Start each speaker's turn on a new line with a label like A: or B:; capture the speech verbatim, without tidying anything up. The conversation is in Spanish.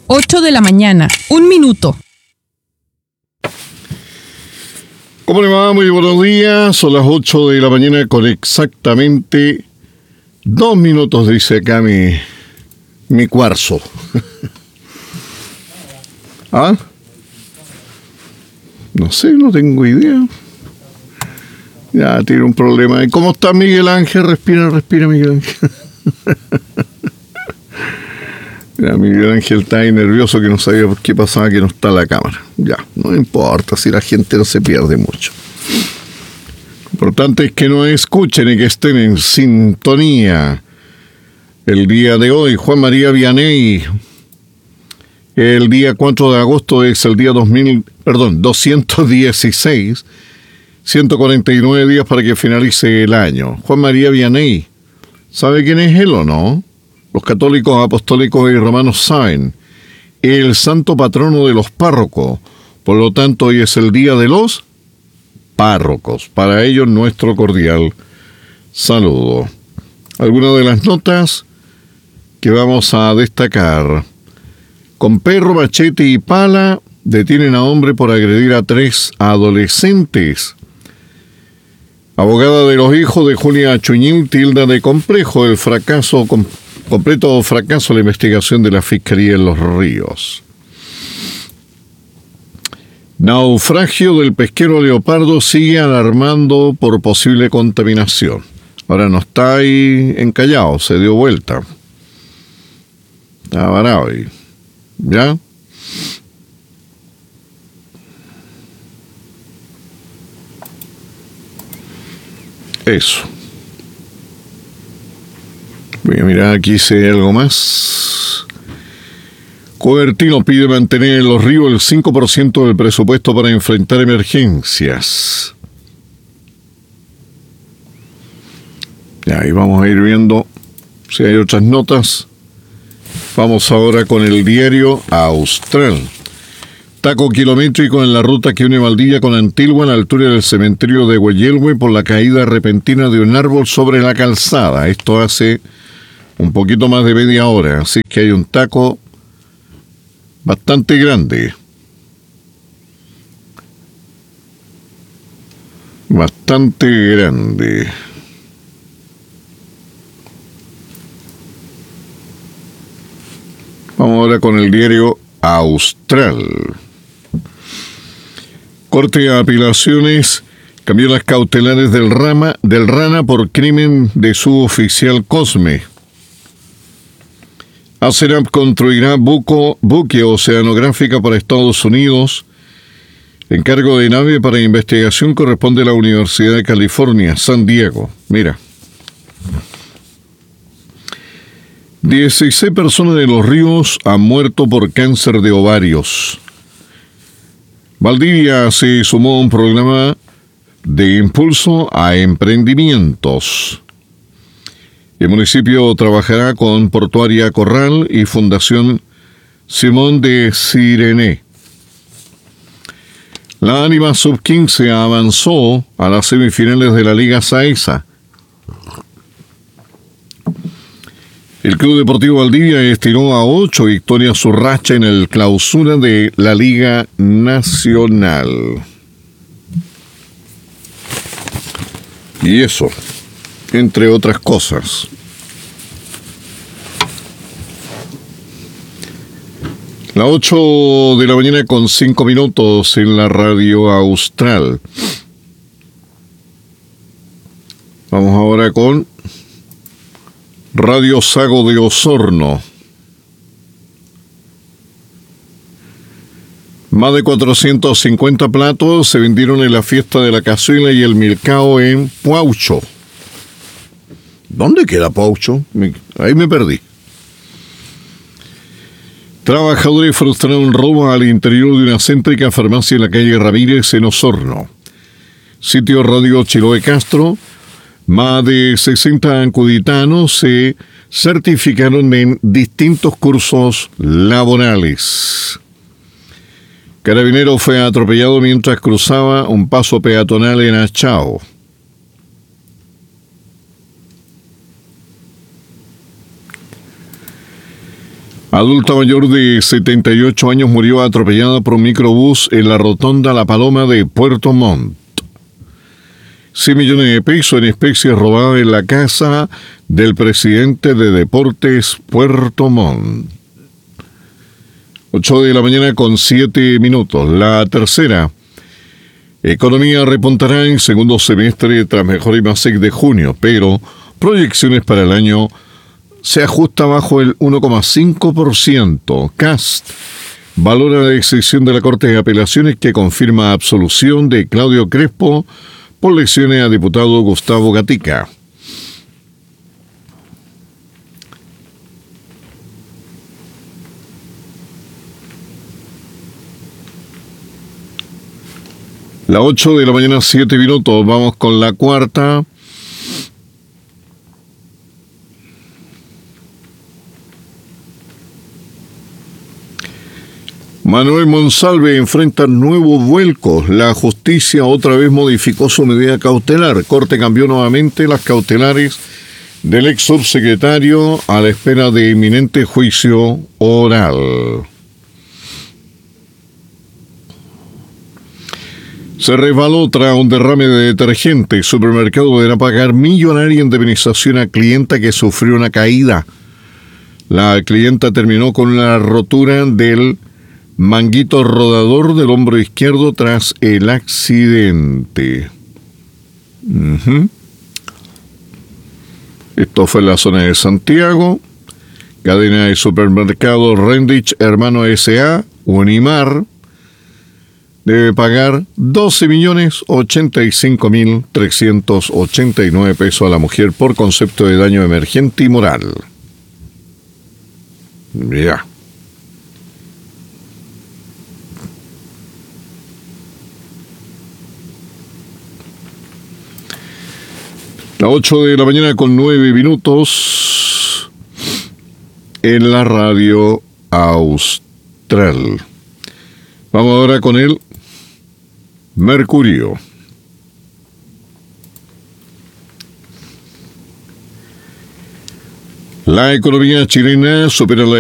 A: ocho de la mañana, un minuto.
B: ¿Cómo le va? Muy buenos días. Son las ocho de la mañana con exactamente dos minutos, dice acá mi, mi cuarzo. ¿Ah? No sé, no tengo idea. Ya, tiene un problema. ¿Y cómo está Miguel Ángel? Respira, respira, Miguel Ángel. Ya, Miguel Ángel está ahí nervioso que no sabía por qué pasaba que no está la cámara. Ya, no importa si la gente no se pierde mucho. Lo importante es que nos escuchen y que estén en sintonía. El día de hoy, Juan María Vianney. El día cuatro de agosto es el día dos mil, perdón, doscientos dieciséis. ciento cuarenta y nueve días para que finalice el año. Juan María Vianney. ¿Sabe quién es él o no? Los católicos, apostólicos y romanos saben. El santo patrono de los párrocos. Por lo tanto, hoy es el día de los párrocos. Para ellos, nuestro cordial saludo. Algunas de las notas que vamos a destacar. Con perro, machete y pala, detienen a hombre por agredir a tres adolescentes. Abogada de los hijos de Julia Chuñín tilda de complejo el fracaso com- completo fracaso de la investigación de la Fiscalía en Los Ríos. Naufragio del pesquero Leopardo sigue alarmando por posible contaminación. Ahora no está ahí encallado, se dio vuelta. Está varado ahí. ¿Ya? Eso. Voy a mirar aquí si hay algo más. Cobertino pide mantener en Los Ríos el cinco por ciento del presupuesto para enfrentar emergencias. Ya, ahí vamos a ir viendo si hay otras notas. Vamos ahora con el diario Austral. Taco kilométrico en la ruta que une Valdivia con Antigua a la altura del cementerio de Hueyelhue por la caída repentina de un árbol sobre la calzada. Esto hace un poquito más de media hora, así que hay un taco bastante grande. Bastante grande. Vamos ahora con el diario Austral. Corte de Apelaciones cambió las cautelares del, Rama, del Rana por crimen de suboficial Cosme. ACERAP construirá buco, buque oceanográfica para Estados Unidos. Encargo de nave para investigación corresponde a la Universidad de California, San Diego. Mira. dieciséis personas de Los Ríos han muerto por cáncer de ovarios. Valdivia se sumó a un programa de impulso a emprendimientos. El municipio trabajará con Portuaria Corral y Fundación Simón de Cirene. La Ánima sub quince avanzó a las semifinales de la Liga Saesa. El Club Deportivo Valdivia estiró a ocho victorias su racha en el clausura de la Liga Nacional. Y eso, entre otras cosas. Las ocho de la mañana con cinco minutos en la radio Austral. Vamos ahora con Radio Sago de Osorno. Más de cuatrocientos cincuenta platos se vendieron en la fiesta de la cazuela y el milcao en Puaucho. ¿Dónde queda Puaucho? Ahí me perdí. Trabajadores frustraron robo al interior de una céntrica farmacia en la calle Ramírez en Osorno. Sitio Radio Chiloé Castro. Más de sesenta ancuditanos se certificaron en distintos cursos laborales. Carabinero fue atropellado mientras cruzaba un paso peatonal en Achao. Adulta mayor de setenta y ocho años murió atropellada por un microbús en la rotonda La Paloma de Puerto Montt. cien millones de pesos en especies robadas en la casa del presidente de Deportes Puerto Montt. ocho de la mañana con siete minutos. La tercera. Economía repuntará en segundo semestre tras mejor IMASEC de junio, pero proyecciones para el año se ajusta bajo el uno coma cinco por ciento. Cast valora la decisión de la Corte de Apelaciones que confirma absolución de Claudio Crespo por lesiones a diputado Gustavo Gatica. La ocho de la mañana, siete minutos. Vamos con la cuarta. Manuel Monsalve enfrenta nuevos vuelcos. La justicia otra vez modificó su medida cautelar. Corte cambió nuevamente las cautelares del ex subsecretario a la espera de inminente juicio oral. Se resbaló tras un derrame de detergente. El supermercado deberá pagar millonaria indemnización a clienta que sufrió una caída. La clienta terminó con una rotura del manguito rodador del hombro izquierdo tras el accidente. Uh-huh. Esto fue en la zona de Santiago. Cadena de supermercados Rendich Hermano S A, Unimar, debe pagar doce millones ochenta y cinco mil trescientos ochenta y nueve pesos a la mujer por concepto de daño emergente y moral. Ya. La ocho de la mañana con nueve minutos en la radio austral. Vamos ahora con el Mercurio. La economía chilena supera la